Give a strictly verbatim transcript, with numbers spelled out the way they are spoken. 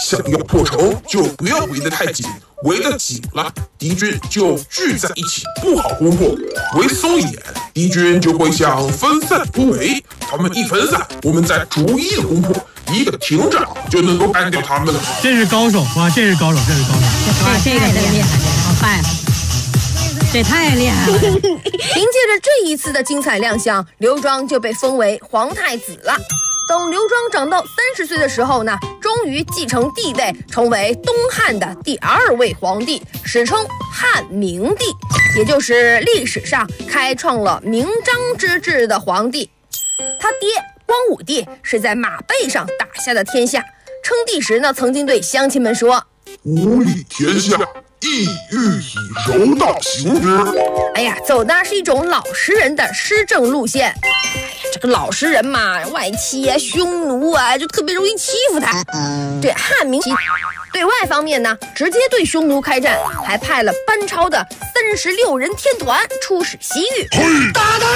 想要破城，就不要围得太紧，围得紧了，敌军就聚在一起，不好攻破；围松一点，敌军就会想分散突围。他们一分散，我们再逐一的攻破，一个停战就能够干掉他们了。 这是高手哇！这是高手，这是高手！ 哇，这个厉害，好快啊！这太厉害了！ 凭借着这一次的精彩亮相，刘庄就被封为皇太子了。等刘庄长到三十岁的时候呢，终于继承帝位，成为东汉的第二位皇帝，史称汉明帝，也就是历史上开创了明章之治的皇帝。他爹光武帝是在马背上打下的天下，称帝时呢，曾经对乡亲们说：“ 吾立天下，意欲以柔道行之。” 哎呀，走的是一种老实人的施政路线。哎呀，这个老实人嘛，外戚啊、匈奴啊，就特别容易欺负他。对汉明帝对外方面呢，直接对匈奴开战，还派了班超的三十六人天团出使西域。打他！